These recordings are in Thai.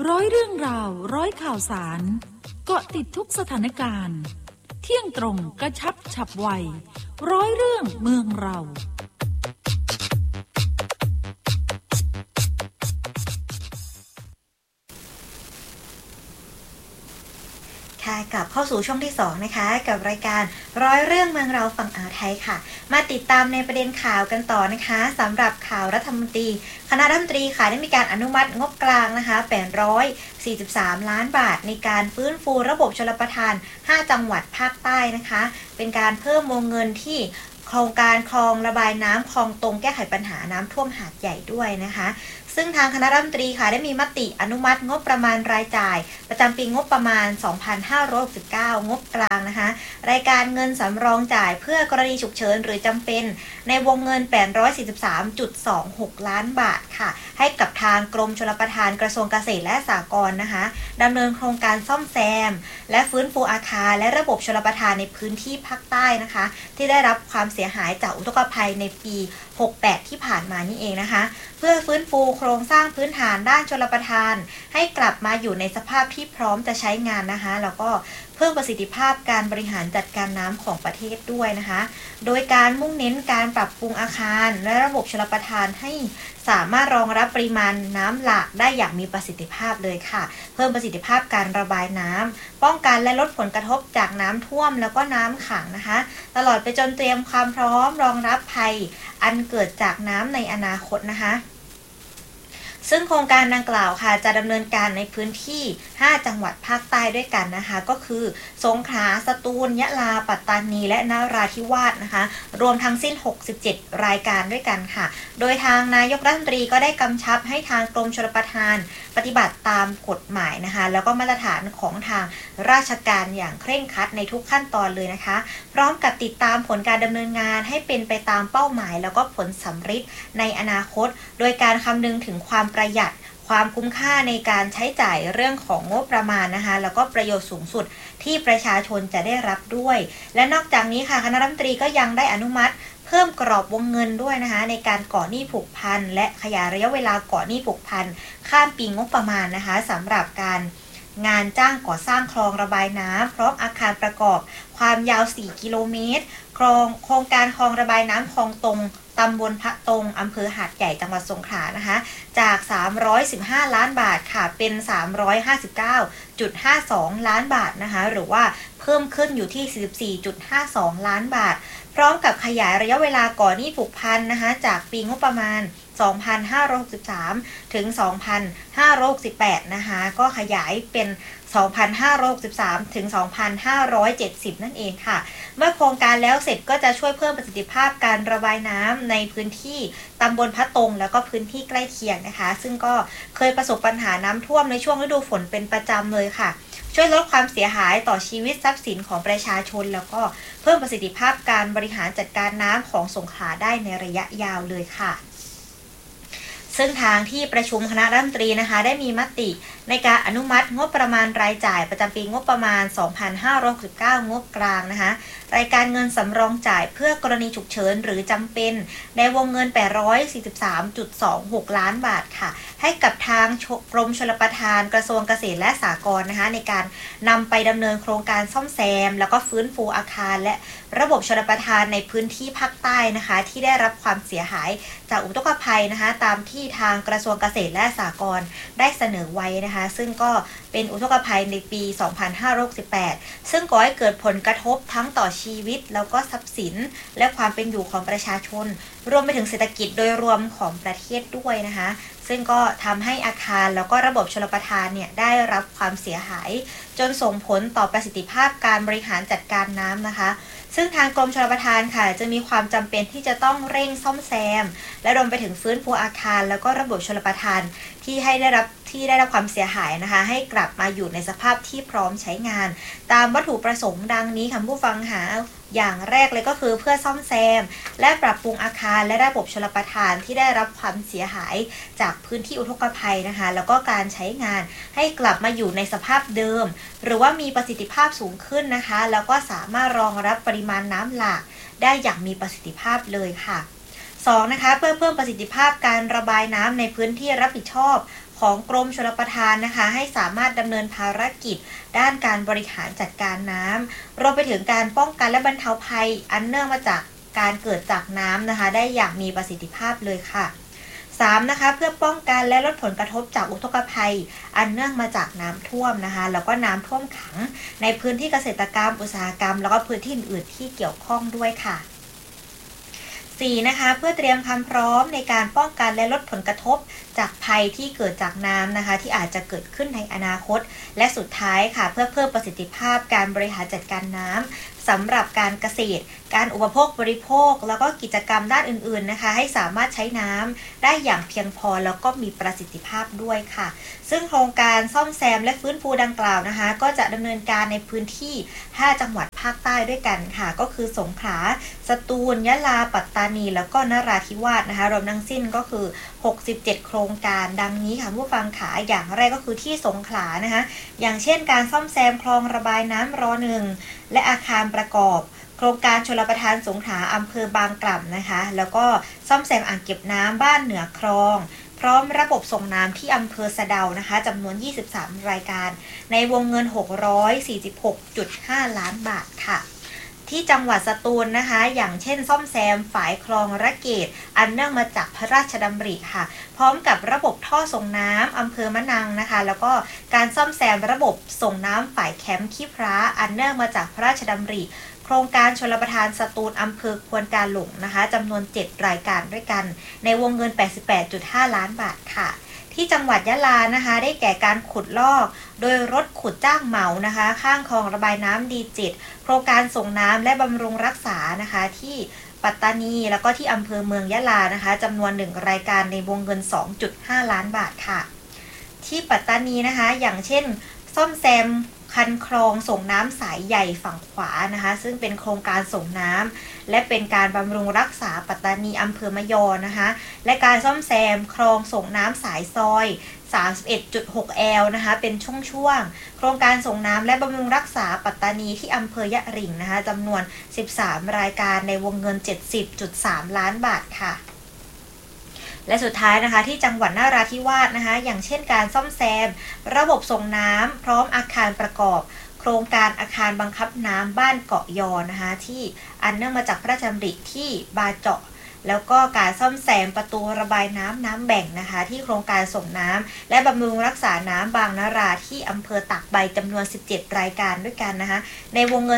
ร้อยเรื่องราวร้อยข่าวสารเกาะติดทุกสถานการณ์เที่ยงตรงกระชับฉับไวร้อยเรื่องเมืองเรากลับเข้าสู่ช่วงที่2นะคะกับรายการร้อยเรื่องเมืองเราฝั่งอ่าวไทยค่ะมาติดตามในประเด็นข่าวกันต่อนะคะสำหรับข่าวรัฐมนตรีคณะรัฐมนตรีค่ะได้มีการอนุมัติงบกลางนะคะ843ล้านบาทในการฟื้นฟูระบบชลประทาน5จังหวัดภาคใต้นะคะเป็นการเพิ่มวงเงินที่โครงการคลองระบายน้ำคลองตรงแก้ไขปัญหาน้ำท่วมหาดใหญ่ด้วยนะคะซึ่งทางคณะรัฐมนตรีค่ะได้มีมติอนุมัติงบประมาณรายจ่ายประจำปีงบประมาณ 2569 งบกลางนะคะรายการเงินสำรองจ่ายเพื่อกรณีฉุกเฉินหรือจำเป็นในวงเงิน 843.26 ล้านบาทค่ะให้กับทางกรมชลประทานกระทรวงเกษตรและสหกรณ์นะคะดำเนินโครงการซ่อมแซมและฟื้นฟูอาคารและระบบชลประทานในพื้นที่ภาคใต้นะคะที่ได้รับความเสียหายจากอุทกภัยในปี68ที่ผ่านมานี่เองนะคะเพื่อฟื้นฟูโครงสร้างพื้นฐานด้านชลประทานให้กลับมาอยู่ในสภาพที่พร้อมจะใช้งานนะคะแล้วก็เพิ่มประสิทธิภาพการบริหารจัดการน้ำของประเทศด้วยนะคะโดยการมุ่งเน้นการปรับปรุงอาคารและระบบชลประทานให้สามารถรองรับปริมาณน้ำหลากได้อย่างมีประสิทธิภาพเลยค่ะเพิ่มประสิทธิภาพการระบายน้ำป้องกันและลดผลกระทบจากน้ำท่วมแล้วก็น้ำขังนะคะตลอดไปจนเตรียมความพร้อมรองรับภัยอันเกิดจากน้ำในอนาคตนะคะซึ่งโครงการดังกล่าวค่ะจะดำเนินการในพื้นที่5จังหวัดภาคใต้ด้วยกันนะคะก็คือสงขลาสตูลยะลาปัตตานีและนราธิวาสนะคะรวมทั้งสิ้น67รายการด้วยกันค่ะโดยทางนายกรัฐมนตรีก็ได้กำชับให้ทางกรมชลประทานปฏิบัติตามกฎหมายนะคะแล้วก็มาตรฐานของทางราชการอย่างเคร่งครัดในทุกขั้นตอนเลยนะคะพร้อมกับติดตามผลการดำเนินงานให้เป็นไปตามเป้าหมายแล้วก็ผลสำฤทธิ์ในอนาคตโดยการคำนึงถึงความประหยัดความคุ้มค่าในการใช้จ่ายเรื่องของงบประมาณนะคะแล้วก็ประโยชน์สูงสุดที่ประชาชนจะได้รับด้วยและนอกจากนี้ค่ะคณะรัฐมนตรีก็ยังได้อนุมัติเพิ่มกรอบวงเงินด้วยนะคะในการก่อหนี้ผูกพันและขยายระยะเวลาก่อหนี้ผูกพันข้ามปีงบประมาณนะคะสำหรับการงานจ้างก่อสร้างคลองระบายน้ำพร้อมอาคารประกอบความยาว4กิโลเมตรโครงการคลองระบายน้ำคลองตรงตำบลพระตรงอำเภอหาดใหญ่จังหวัดสงขลานะคะจาก315ล้านบาทค่ะเป็น359.52 ล้านบาทนะคะหรือว่าเพิ่มขึ้นอยู่ที่ 44.52 ล้านบาทพร้อมกับขยายระยะเวลาก่อหนี้ผูกพันนะคะจากปีงบประมาณ2563ถึง2568นะคะก็ขยายเป็น2563ถึง2570นั่นเองค่ะเมื่อโครงการแล้วเสร็จก็จะช่วยเพิ่มประสิทธิภาพการระบายน้ำในพื้นที่ตำบลพระตรงแล้วก็พื้นที่ใกล้เคียงนะคะซึ่งก็เคยประสบปัญหาน้ำท่วมในช่วงฤดูฝนเป็นประจำเลยค่ะช่วยลดความเสียหายต่อชีวิตทรัพย์สินของประชาชนแล้วก็เพิ่มประสิทธิภาพการบริหารจัดการน้ำของสงขลาได้ในระยะยาวเลยค่ะซึ่งทางที่ประชุมคณะรัฐมนตรีนะคะได้มีมติในการอนุมัติงบประมาณรายจ่ายประจำปีงบประมาณ 2569 งบกลางนะคะรายการเงินสำรองจ่ายเพื่อกรณีฉุกเฉินหรือจำเป็นในวงเงิน 843.26 ล้านบาทค่ะให้กับทางกรมชลประทานกระทรวงเกษตรและสหกรณ์นะคะในการนำไปดำเนินโครงการซ่อมแซมแล้วก็ฟื้นฟูอาคารและระบบชลประทานในพื้นที่ภาคใต้นะคะที่ได้รับความเสียหายจากอุทกภัยนะคะตามที่ทางกระทรวงเกษตรและสหกรณ์ได้เสนอไว้นะคะซึ่งก็เป็นอุทกภัยในปี 2568 ซึ่งก่อให้เกิดผลกระทบทั้งต่อชีวิตแล้วก็ทรัพย์สินและความเป็นอยู่ของประชาชนรวมไปถึงเศรษฐกิจโดยรวมของประเทศด้วยนะคะซึ่งก็ทำให้อาคารแล้วก็ระบบชลประทานเนี่ยได้รับความเสียหายจนส่งผลต่อประสิทธิภาพการบริหารจัดการน้ำนะคะซึ่งทางกรมชลประทานค่ะจะมีความจำเป็นที่จะต้องเร่งซ่อมแซมและรวมไปถึงฟื้นฟูอาคารแล้วก็ระบบชลประทานที่ได้รับความเสียหายนะคะให้กลับมาอยู่ในสภาพที่พร้อมใช้งานตามวัตถุประสงค์ดังนี้ค่ะผู้ฟังหาอย่างแรกเลยก็คือเพื่อซ่อมแซมและปรับปรุงอาคารและระบบชลประทานที่ได้รับความเสียหายจากพื้นที่อุทกภัยนะคะแล้วก็การใช้งานให้กลับมาอยู่ในสภาพเดิมหรือว่ามีประสิทธิภาพสูงขึ้นนะคะแล้วก็สามารถรองรับปริมาณน้ำหลากได้อย่างมีประสิทธิภาพเลยค่ะ 2นะคะเพื่อเพิ่มประสิทธิภาพการระบายน้ำในพื้นที่รับผิดชอบของกรมชลประทานนะคะให้สามารถดำเนินภารกิจด้านการบริหารจัดการน้ำรวมไปถึงการป้องกันและบรรเทาภัยอันเนื่องมาจากการเกิดจากน้ำนะคะได้อย่างมีประสิทธิภาพเลยค่ะ3นะคะเพื่อป้องกันและลดผลกระทบจากอุทกภัยอันเนื่องมาจากน้ำท่วมนะคะแล้วก็น้ำท่วมขังในพื้นที่เกษตรกรรมอุตสาหกรรมแล้วก็พื้นที่อื่นๆที่เกี่ยวข้องด้วยค่ะ4นะคะเพื่อเตรียมความพร้อมในการป้องกันและลดผลกระทบจากภัยที่เกิดจากน้ำนะคะที่อาจจะเกิดขึ้นในอนาคตและสุดท้ายค่ะเพื่อเพิ่มประสิทธิภาพการบริหารจัดการน้ำสำหรับการเกษตรการอุปโภคบริโภคแล้วก็กิจกรรมด้านอื่นๆนะคะให้สามารถใช้น้ำได้อย่างเพียงพอแล้วก็มีประสิทธิภาพด้วยค่ะซึ่งโครงการซ่อมแซมและฟื้นฟูดังกล่าวนะคะก็จะดำเนินการในพื้นที่5จังหวัดภาคใต้ด้วยกันค่ะก็คือสงขลาสตูลยะลาปัตตานีแล้วก็นราธิวาสนะคะรวมทั้งสิ้นก็คือ67โครงการดังนี้ค่ะผู้ฟังขาอย่างแรกก็คือที่สงขลานะคะอย่างเช่นการซ่อมแซมคลองระบายน้ำร.1 และอาคารประกอบโครงการชลประทานสงขลาอำเภอบางกล่ำนะคะแล้วก็ซ่อมแซมอ่างเก็บน้ำบ้านเหนือคลองพร้อมระบบส่งน้ำที่อำเภอสะเดานะคะจำนวน23รายการในวงเงิน646.5 ล้านบาทค่ะที่จังหวัดสตูลนะคะอย่างเช่นซ่อมแซมฝายคลองระเกตอันเนื่องมาจากพระราชดำริค่ะพร้อมกับระบบท่อส่งน้ำอำเภอมะนังนะคะแล้วก็การซ่อมแซมระบบส่งน้ำฝายแคมป์ขี้พระอันเนื่องมาจากพระราชดำริโครงการชลประทานสตูลอำเภอควนกาหลงนะคะจำนวน7รายการด้วยกันในวงเงิน 88.5 ล้านบาทค่ะที่จังหวัดยะลานะคะได้แก่การขุดลอกโดยรถขุดจ้างเหมานะคะข้างคลองระบายน้ำดีจิตโครงการส่งน้ำและบำรุงรักษานะคะที่ปัตตานีแล้วก็ที่อำเภอเมืองยะลานะคะจำนวน1รายการในวงเงิน 2.5 ล้านบาทค่ะที่ปัตตานีนะคะอย่างเช่นซ่อมแซมคันคลองส่งน้ำสายใหญ่ฝั่งขวานะคะซึ่งเป็นโครงการส่งน้ำและเป็นการบำรุงรักษาปัตตานีอำเภอมะยอนะคะและการซ่อมแซมคลองส่งน้ำสายซอย 31.6 L นะคะเป็นช่วงๆโครงการส่งน้ำและบำรุงรักษาปัตตานีที่อำเภอยะหริ่งนะคะจำนวน13รายการในวงเงิน 70.3 ล้านบาทค่ะและสุดท้ายนะคะที่จังหวัดนราธิวาสนะคะอย่างเช่นการซ่อมแซมระบบส่งน้ำพร้อมอาคารประกอบโครงการอาคารบังคับน้ำบ้านเกาะยอนะคะที่อันเนื่องมาจากพระราชดำริที่บาเจาะแล้วก็การซ่อมแซมประตูระบายน้ำแบ่งนะคะที่โครงการส่งน้ำและบำรุงรักษาน้ำบางนาราที่อำเภอตากใบจำนวน17รายการด้วยกันนะคะในวงเงิน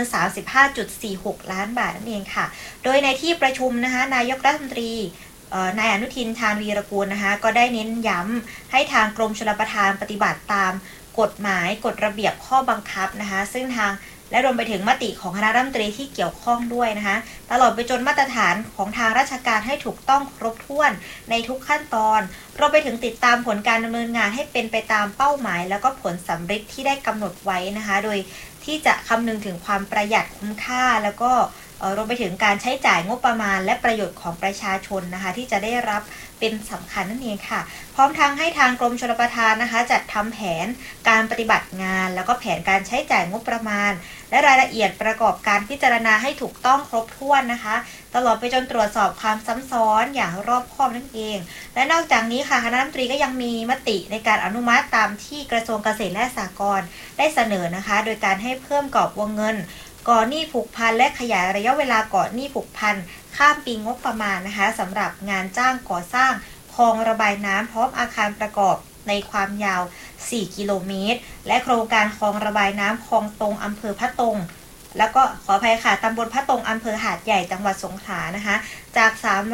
35.46 ล้านบาทนั่นเองค่ะโดยในที่ประชุมนะคะนายกรัฐมนตรีนายอนุทินชาญวีรกูลนะคะก็ได้เน้นย้ำให้ทางกรมชลประทานปฏิบัติตามกฎหมายกฎระเบียบข้อบังคับนะคะซึ่งทางและรวมไปถึงมติของคณะรัฐมนตรีที่เกี่ยวข้องด้วยนะคะตลอดไปจนมาตรฐานของทางราชการให้ถูกต้องครบถ้วนในทุกขั้นตอนรวมไปถึงติดตามผลการดำเนินงานให้เป็นไปตามเป้าหมายแล้วก็ผลสำเร็จที่ได้กำหนดไว้นะคะโดยที่จะคำนึงถึงความประหยัดคุ้มค่าแล้วก็รวมไปถึงการใช้จ่ายงบประมาณและประโยชน์ของประชาชนนะคะที่จะได้รับเป็นสำคัญนั่นเองค่ะพร้อมทั้งให้ทางกรมชลประทานนะคะจัดทำแผนการปฏิบัติงานแล้วก็แผนการใช้จ่ายงบประมาณและรายละเอียดประกอบการพิจารณาให้ถูกต้องครบถ้วนนะคะตลอดไปจนตรวจสอบความซ้ำซ้อนอย่างรอบคอบนั่นเองและนอกจากนี้ค่ะคณะรัฐมนตรีก็ยังมีมติในการอนุมัติตามที่กระทรวงเกษตรและสหกรณ์ได้เสนอนะคะโดยการให้เพิ่มกรอบวงเงินก่อหนี้ผูกพันและขยายระยะเวลาก่อหนี้ผูกพันข้ามปีงบประมาณนะคะสำหรับงานจ้างก่อสร้างคลองระบายน้ำพร้อมอาคารประกอบในความยาว4กิโลเมตรและโครงการคลองระบายน้ำคลองตงอำเภอพะตงแล้วก็ขออภัยค่ะตำบลพะตงอำเภอหาดใหญ่จังหวัดสงขลานะคะจาก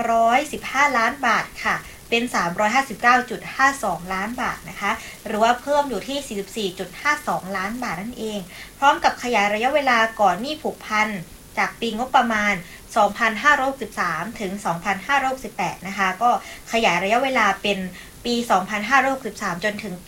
315ล้านบาทค่ะเป็น 359.52 ล้านบาทนะคะหรือว่าเพิ่มอยู่ที่ 44.52 ล้านบาทนั่นเองพร้อมกับขยายระยะเวลาก่อนหนี้ผูกพันจากปีงบประมาณ 2563 ถึง 2568 นะคะก็ขยายระยะเวลาเป็นปี 2563 จนถึงปี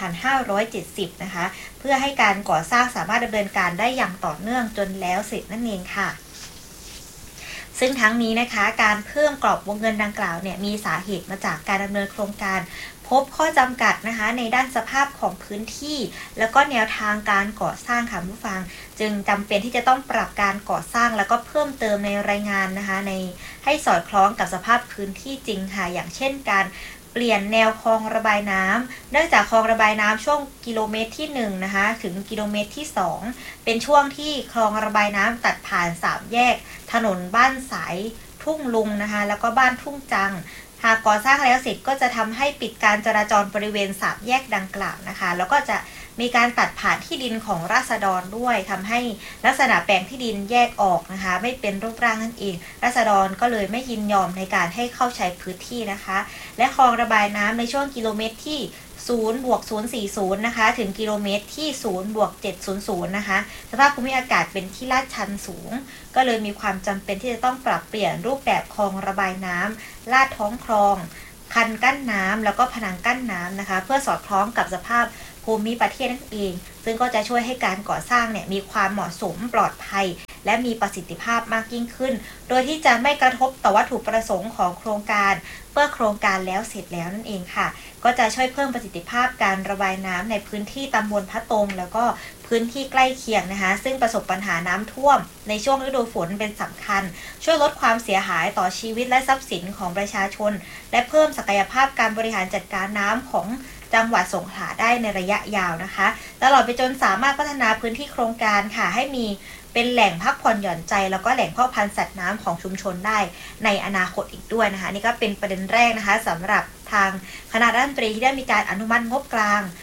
2570 นะคะเพื่อให้การก่อสร้างสามารถดำเนินการได้อย่างต่อเนื่องจนแล้วเสร็จนั่นเองค่ะซึ่งทั้งนี้นะคะการเพิ่มกรอบวงเงินดังกล่าวเนี่ยมีสาเหตุมาจากการดำเนินโครงการผบข้อจำกัดนะคะในด้านสภาพของพื้นที่แล้วก็แนวทางการก่อสร้างค่ะผู้ฟังจึงจำเป็นที่จะต้องปรับการก่อสร้างแล้วก็เพิ่มเติมในรายงานนะคะในให้สอดคล้องกับสภาพพื้นที่จริงค่ะอย่างเช่นการเปลี่ยนแนวคลองระบายน้ำเนื่องจากคลองระบายน้ำช่วงกิโลเมตรที่1นะคะถึงกิโลเมตรที่2เป็นช่วงที่คลองระบายน้ำตัดผ่าน3แยกถนนบ้านสายทุ่งลุงนะคะแล้วก็บ้านทุ่งจังหากก่อสร้างแล้วเสร็จก็จะทำให้ปิดการจราจรบริเวณ3แยกดังกล่าวนะคะแล้วก็จะมีการตัดผ่านที่ดินของราษฎรด้วยทำให้ลักษณะแปลงที่ดินแยกออกนะคะไม่เป็นรูปร่างนั่นเองราษฎรก็เลยไม่ยินยอมในการให้เข้าใช้พื้นที่นะคะและคลองระบายน้ำในช่วงกิโลเมตรที่0+040นะคะถึงกิโลเมตรที่0+700นะคะสภาพภูมิอากาศเป็นที่ลาดชันสูงก็เลยมีความจำเป็นที่จะต้องปรับเปลี่ยนรูปแบบคลองระบายน้ำลาดท้องคลองคันกั้นน้ำแล้วก็ผนังกั้นน้ำนะคะเพื่อสอดคล้องกับสภาพภูมิประเทศนั่นเองซึ่งก็จะช่วยให้การก่อสร้างเนี่ยมีความเหมาะสมปลอดภัยและมีประสิทธิภาพมากยิ่งขึ้นโดยที่จะไม่กระทบต่อวัตถุประสงค์ของโครงการเมื่อโครงการแล้วเสร็จแล้วนั่นเองค่ะก็จะช่วยเพิ่มประสิทธิภาพการระบายน้ำในพื้นที่ตำบลพระตงแล้วก็พื้นที่ใกล้เคียงนะคะซึ่งประสบปัญหาน้ำท่วมในช่วงฤดูฝนเป็นสำคัญช่วยลดความเสียหายต่อชีวิตและทรัพย์สินของประชาชนและเพิ่มศักยภาพการบริหารจัดการน้ำของจังหวัดสงขลาได้ในระยะยาวนะคะตลอดไปจนสามารถพัฒนาพื้นที่โครงการค่ะให้มีเป็นแหล่งพักผ่อนหย่อนใจแล้วก็แหล่งเพาะพันธุ์สัตว์น้ำของชุมชนได้ในอนาคตอีกด้วยนะคะนี่ก็เป็นประเด็นแรกนะคะสำหรับทางคณะรัฐมนตรีที่ได้มีการอนุมัติงบกลาง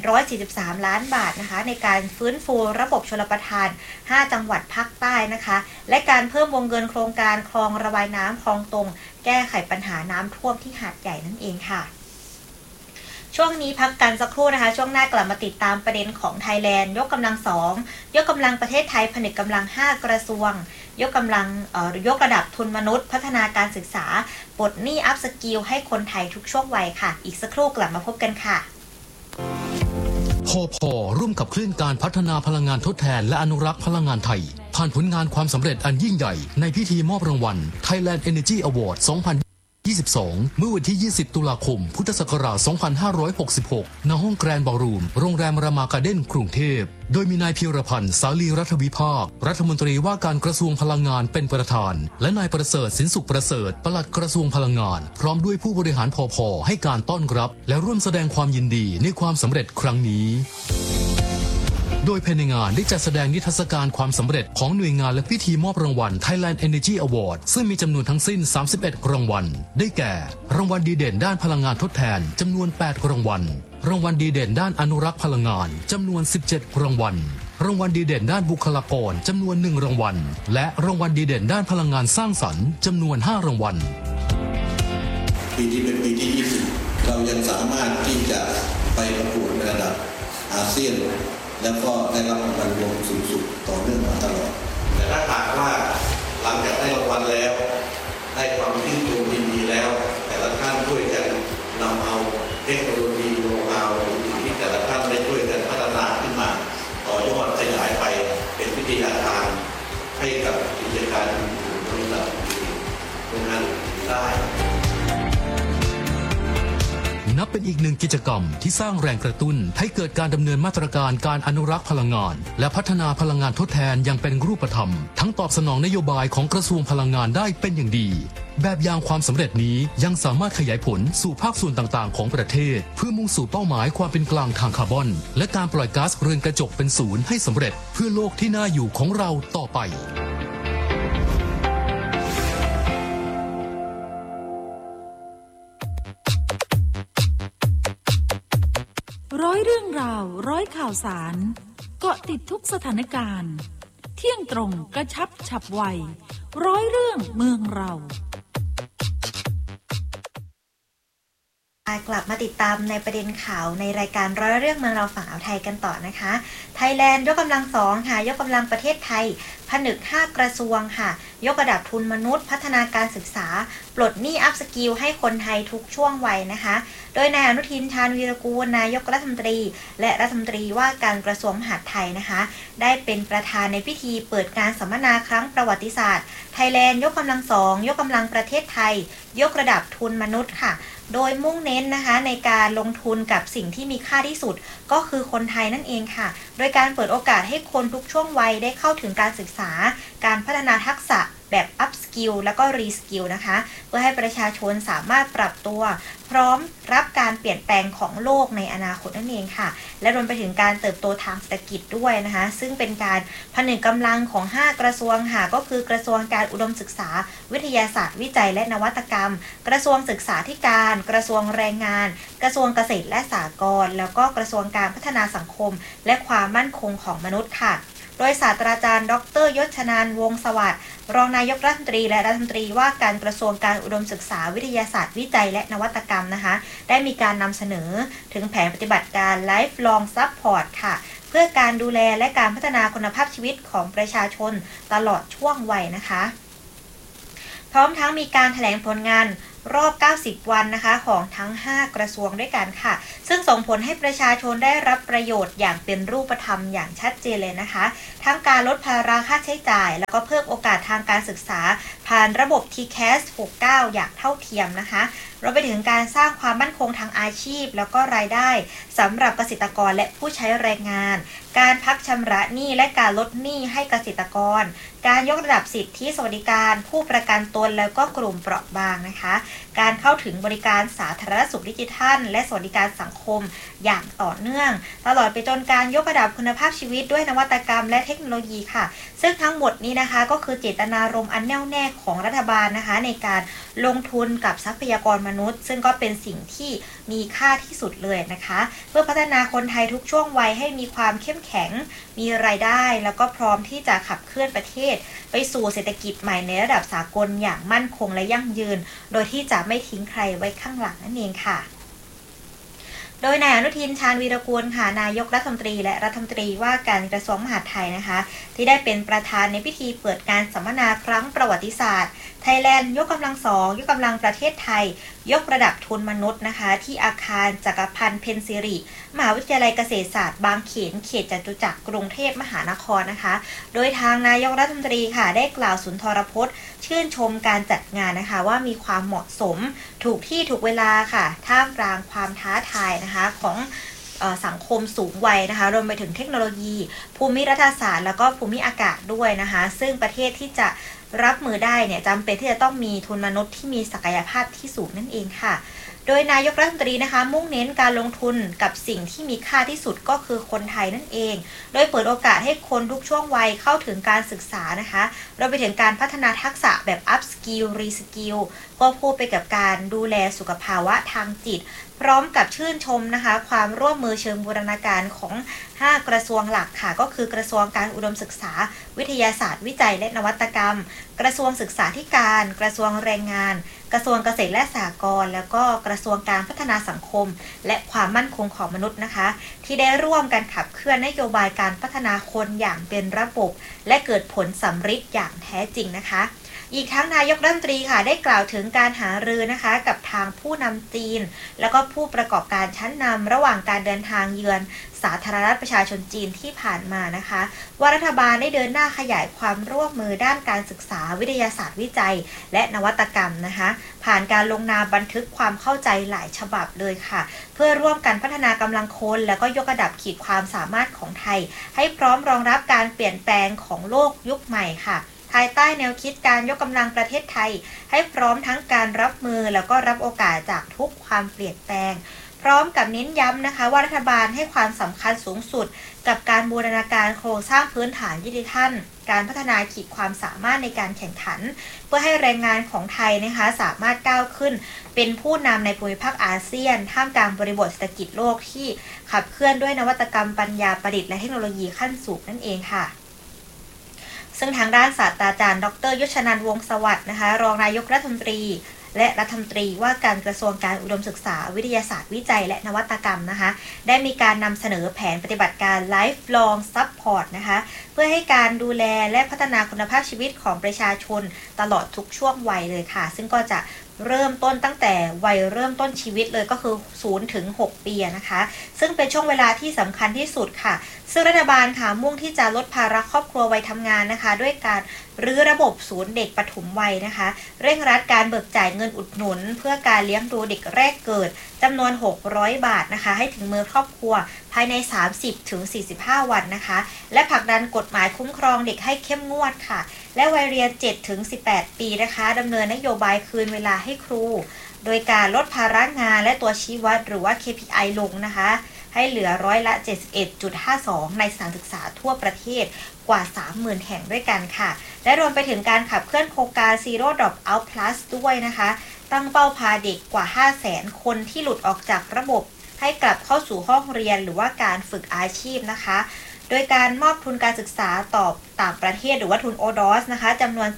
843ล้านบาทนะคะในการฟื้นฟูระบบชลประทาน5จังหวัดภาคใต้นะคะและการเพิ่มวงเงินโครงการคลองระบายน้ำคลองตรงแก้ไขปัญหาน้ำท่วมที่หาดใหญ่นั่นเองค่ะช่วงนี้พักกันสักครู่นะคะช่วงหน้ากลับมาติดตามประเด็นของไทยแลนด์ยกกำลัง2ยกกำลังประเทศไทยผนึกกำลัง5กระทรวงยกกำลังยกระดับทุนมนุษย์พัฒนาการศึกษาปลดหนี้อัพสกิลให้คนไทยทุกช่วงวัยค่ะอีกสักครู่กลับมาพบกันค่ะพพ.ร่วมกับคลื่นการพัฒนาพลังงานทดแทนและอนุรักษ์พลังงานไทยผ่านผลงานความสำเร็จอันยิ่งใหญ่ในพิธีมอบรางวัล Thailand Energy Award 2022 เมื่อวันที่ 20 ตุลาคม พุทธศักราช 2566 ณ ห้องแกรนด์บอลรูม โรงแรมรามาการ์เด้น กรุงเทพ โดยมีนายพีรพันธ์ สาลีรัฐวิภาค รัฐมนตรีว่าการกระทรวงพลังงานเป็นประธาน และนายประเสริฐ สินสุขประเสริฐ ปลัดกระทรวงพลังงาน พร้อมด้วยผู้บริหารพพ.ให้การต้อนรับ และร่วมแสดงความยินดีในความสำเร็จครั้งนี้โดยภายในงานได้จัดแสดงนิทรรศการความสำเร็จของหน่วยงานและพิธีมอบรางวัล Thailand Energy Award ซึ่งมีจำนวนทั้งสิ้น31รางวัลได้แก่รางวัลดีเด่นด้านพลังงานทดแทนจำนวน8รางวัลรางวัลดีเด่นด้านอนุรักษ์พลังงานจำนวน17รางวัลรางวัลดีเด่นด้านบุคลากรจำนวน1รางวัลและรางวัลดีเด่นด้านพลังงานสร้างสรรค์จำนวน5รางวัลปีนี้เป็นปีที่20เรายังสามารถที่จะไปประกวดในระดับอาเซียนแล้วก็ได้รับรางวัลรวมสูงสุดต่อเนื่องมาตลอดแต่ถ้าหากว่าหลังจากได้รางวัลแล้วได้ความชื่นชมยินดีแล้วแต่ละท่านช่วยกันนำเอาเทคโนโลยีโน้ตฮาวที่แต่ละท่านได้ช่วยกันพัฒนาขึ้นมาต่อยอดขยายไปเป็นวิทยาทานให้กับกิจการบริษัทโรงงานได้นับเป็นอีกหนึ่งกิจกรรมที่สร้างแรงกระตุ้นให้เกิดการดำเนินมาตรการการอนุรักษ์พลังงานและพัฒนาพลังงานทดแทนอย่างเป็นรูปธรรมทั้งตอบสนองนโยบายของกระทรวงพลังงานได้เป็นอย่างดีแบบอย่างความสำเร็จนี้ยังสามารถขยายผลสู่ภาคส่วนต่างๆของประเทศเพื่อมุ่งสู่เป้าหมายความเป็นกลางทางคาร์บอนและการปล่อยก๊าซเรือนกระจกเป็นศูนย์ให้สำเร็จเพื่อโลกที่น่าอยู่ของเราต่อไปร้อยเรื่องราวร้อยข่าวสารเกาะติดทุกสถานการณ์เที่ยงตรงกระชับฉับไวร้อยเรื่องเมืองเรากลับมาติดตามในประเด็นข่าวในรายการร้อยเรื่องเมืองเราฝั่งอ่าวไทยกันต่อนะคะไทยแลนด์ยกกำลัง2ค่ะยกกำลังประเทศไทยผนึก5กระทรวงค่ะยกระดับทุนมนุษย์พัฒนาการศึกษาปลดหนี้อัพสกิลให้คนไทยทุกช่วงวัยนะคะโดยนายอนุทินชาญวีรกูลนายกรัฐมนตรีและรัฐมนตรีว่าการกระทรวงมหาดไทยนะคะได้เป็นประธานในพิธีเปิดการสัมมนาครั้งประวัติศาสตร์ไทยแลนด์ยกกำลัง2ยกกำลังประเทศไทยยกระดับทุนมนุษย์ค่ะโดยมุ่งเน้นนะคะในการลงทุนกับสิ่งที่มีค่าที่สุดก็คือคนไทยนั่นเองค่ะโดยการเปิดโอกาสให้คนทุกช่วงวัยได้เข้าถึงการศึกษาการพัฒนาทักษะแบบ up skill แล้วก็ re skill นะคะเพื่อให้ประชาชนสามารถปรับตัวพร้อมรับการเปลี่ยนแปลงของโลกในอนาคตนั่นเองค่ะและรวมไปถึงการเติบโตทางเศรษฐกิจด้วยนะคะซึ่งเป็นการผนึกกำลังของ5กระทรวงค่ะก็คือกระทรวงการอุดมศึกษาวิทยาศาสตร์วิจัยและนวัตกรรมกระทรวงศึกษาธิการกระทรวงแรงงานกระทรวงเกษตรและสหกรณ์แล้วก็กระทรวงการพัฒนาสังคมและความมั่นคงของมนุษย์ค่ะโดยศาสตราจารย์ดร.ยศชนันท์วงศ์สวัสดิ์รองนายกรัฐมนตรีและรัฐมนตรีว่าการกระทรวงการอุดมศึกษาวิทยาศาสตร์วิจัยและนวัตกรรมนะคะได้มีการนำเสนอถึงแผนปฏิบัติการ Lifelong Support ค่ะเพื่อการดูแลและการพัฒนาคุณภาพชีวิตของประชาชนตลอดช่วงวัยนะคะพร้อมทั้งมีการแถลงผลงานรอบ90วันนะคะของทั้ง5กระทรวงด้วยกันค่ะซึ่งส่งผลให้ประชาชนได้รับประโยชน์อย่างเป็นรูปธรรมอย่างชัดเจนเลยนะคะทั้งการลดภาระค่าใช้จ่ายแล้วก็เพิ่มโอกาสทางการศึกษาผ่านระบบ TCAS 69อย่างเท่าเทียมนะคะรวมไปถึงการสร้างความมั่นคงทางอาชีพแล้วก็รายได้สำหรับเกษตรกรและผู้ใช้แรงงานการพักชำระหนี้และการลดหนี้ให้เกษตรกรการยกระดับสิทธิสวัสดิการผู้ประกันตนแล้วก็กลุ่มเปราะบางนะคะการเข้าถึงบริการสาธารณสุขดิจิทัลและสวัสดิการสังคมอย่างต่อเนื่องตลอดไปจนการยกระดับคุณภาพชีวิตด้วยนวัตกรรมและเทคโนโลยีค่ะซึ่งทั้งหมดนี้นะคะก็คือเจตนารมณ์อันแน่วแน่ของรัฐบาลนะคะในการลงทุนกับทรัพยากรมนุษย์ซึ่งก็เป็นสิ่งที่มีค่าที่สุดเลยนะคะเพื่อพัฒนาคนไทยทุกช่วงวัยให้มีความเข้มแข็งมีรายได้แล้วก็พร้อมที่จะขับเคลื่อนประเทศไปสู่เศรษฐกิจใหม่ในระดับสากลอย่างมั่นคงและยั่งยืนโดยที่จะไม่ทิ้งใครไว้ข้างหลังนั่นเองค่ะโดยนายอนุทินชาญวีรกูลค่ะนายกรัฐมนตรีและรัฐมนตรีว่าการกระทรวงมหาดไทยนะคะที่ได้เป็นประธานในพิธีเปิดการสัมมนาครั้งประวัติศาสตร์ไทยแลนด์ยกกำลัง2ยกกำลังประเทศไทยยกระดับทุนมนุษย์นะคะที่อาคารจักรพันธ์เพ็ญศิริมหาวิทยาลัยเกษตรศาสตร์บางเขนเขตจตุจักรกรุงเทพมหานครนะคะโดยทางนายกรัฐมนตรีค่ะได้กล่าวสุนทรพจน์ชื่นชมการจัดงานนะคะว่ามีความเหมาะสมถูกที่ถูกเวลาค่ะท่ามกลางความท้าทายนะคะของสังคมสูงวัยนะคะรวมไปถึงเทคโนโลยีภูมิรัฐศาสตร์แล้วก็ภูมิอากาศด้วยนะคะซึ่งประเทศที่จะรับมือได้เนี่ยจำเป็นที่จะต้องมีทุนมนุษย์ที่มีศักยภาพที่สูงนั่นเองค่ะโดยนายกรัฐมนตรีนะคะมุ่งเน้นการลงทุนกับสิ่งที่มีค่าที่สุดก็คือคนไทยนั่นเองโดยเปิดโอกาสให้คนทุกช่วงวัยเข้าถึงการศึกษานะคะรวมไปถึงการพัฒนาทักษะแบบ up skill re skill ควบคู่ไปกับการดูแลสุขภาวะทางจิตพร้อมกับชื่นชมนะคะความร่วมมือเชิงบูรณาการของ5กระทรวงหลักค่ะก็คือกระทรวงการอุดมศึกษาวิทยาศาสตร์วิจัยและนวัตกรรมกระทรวงศึกษาธิการกระทรวงแรงงานกระทรวงเกษตรและสหกรณ์แล้วก็กระทรวงการพัฒนาสังคมและความมั่นคงของมนุษย์นะคะที่ได้ร่วมกันขับเคลื่อนนโยบายการพัฒนาคนอย่างเป็นระบบและเกิดผลสำฤทธิ์อย่างแท้จริงนะคะอีกทั้งนายกรัฐมนตรีค่ะได้กล่าวถึงการหารือนะคะกับทางผู้นำจีนแล้วก็ผู้ประกอบการชั้นนำระหว่างการเดินทางเยือนสาธารณรัฐประชาชนจีนที่ผ่านมานะคะว่ารัฐบาลได้เดินหน้าขยายความร่วมมือด้านการศึกษาวิทยาศาสตร์วิจัยและนวัตกรรมนะคะผ่านการลงนามบันทึกความเข้าใจหลายฉบับเลยค่ะเพื่อร่วมกันพัฒนากำลังคนแล้วก็ยกระดับขีดความสามารถของไทยให้พร้อมรองรับการเปลี่ยนแปลงของโลกยุคใหม่ค่ะภายใต้แนวคิดการยกกำลังประเทศไทยให้พร้อมทั้งการรับมือแล้วก็รับโอกาสจากทุกความเปลี่ยนแปลงพร้อมกับเน้นย้ำนะคะว่ารัฐบาลให้ความสำคัญสูงสุดกับการบูรณาการโครงสร้างพื้นฐานดิจิทัลการพัฒนาขีดความสามารถในการแข่งขันเพื่อให้แรงงานของไทยนะคะสามารถก้าวขึ้นเป็นผู้นำในภูมิภาคอาเซียนท่ามกลางบริบทเศรษฐกิจโลกที่ขับเคลื่อนด้วยนวัตกรรมปัญญาประดิษฐ์และเทคโนโลยีขั้นสูงนั่นเองค่ะซึ่งทางด้านศาสตราจารย์ดร.ยศชนันท์วงศ์สวัสดิ์นะคะรองนายกรัฐมนตรีและรัฐมนตรีว่าการกระทรวงการอุดมศึกษาวิทยาศาสตร์วิจัยและนวัตกรรมนะคะได้มีการนำเสนอแผนปฏิบัติการ Lifelong Support นะคะเพื่อให้การดูแลและพัฒนาคุณภาพชีวิตของประชาชนตลอดทุกช่วงวัยเลยค่ะซึ่งก็จะเริ่มต้นตั้งแต่วัยเริ่มต้นชีวิตเลยก็คือ0 ถึง 6 ปีนะคะซึ่งเป็นช่วงเวลาที่สำคัญที่สุดค่ะซึ่งรัฐบาลค่ะมุ่งที่จะลดภาระครอบครัววัยทำงานนะคะด้วยการรื้อระบบศูนย์เด็กปฐมวัยนะคะเร่งรัดการเบิกจ่ายเงินอุดหนุนเพื่อการเลี้ยงดูเด็กแรกเกิดจำนวน600 บาทนะคะให้ถึงมือครอบครัวภายใน30 ถึง 45 วันนะคะและผลักดันกฎหมายคุ้มครองเด็กให้เข้มงวดค่ะและวัยเรียน7 ถึง 18 ปีนะคะดำเนินนโยบายคืนเวลาให้ครูโดยการลดภาระงานและตัวชี้วัดหรือว่า KPI ลงนะคะให้เหลือ71.52%ในสถานศึกษาทั่วประเทศกว่า 30,000 แห่งด้วยกันค่ะและรวมไปถึงการขับเคลื่อนโครงการ Zero Dropout Plus ด้วยนะคะตั้งเป้าพาเด็กกว่า 500,000 คนที่หลุดออกจากระบบให้กลับเข้าสู่ห้องเรียนหรือว่าการฝึกอาชีพนะคะโดยการมอบทุนการศึกษาต่อต่างประเทศหรือว่าทุน ODOS นะคะจำนวน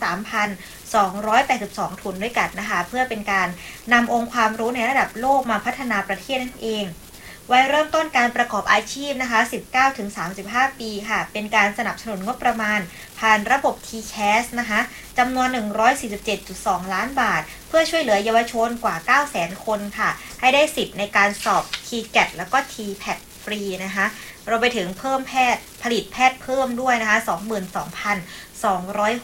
3,282 ทุนด้วยกันนะคะเพื่อเป็นการนำองค์ความรู้ในระดับโลกมาพัฒนาประเทศนั่นเองวัยเริ่มต้นการประกอบอาชีพนะคะ 19-35 ปีค่ะเป็นการสนับสนุนงบประมาณผ่านระบบ TCAS นะคะจำนวน 147.2 ล้านบาทเพื่อช่วยเหลือเยาวชนกว่า 900,000 คนค่ะให้ได้สิทธิ์ในการสอบ TGAT แล้วก็ TPAT ฟรีนะคะเราไปถึงเพิ่มผลิตแพทย์เพิ่มด้วยนะคะ 22,200